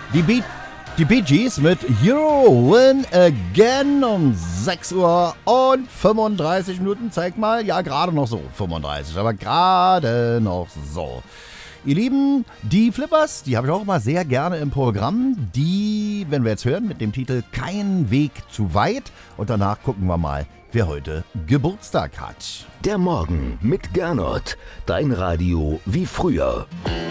Die Bee Gees mit Euro Win Again um 6 Uhr und 35 Minuten. Zeig mal, ja, gerade noch so 35, aber gerade noch so. Ihr Lieben, die Flippers, die habe ich auch mal sehr gerne im Programm. Die, wenn wir jetzt hören, mit dem Titel Kein Weg zu weit. Und danach gucken wir mal, wer heute Geburtstag hat. Der Morgen mit Gernot. Dein Radio wie früher.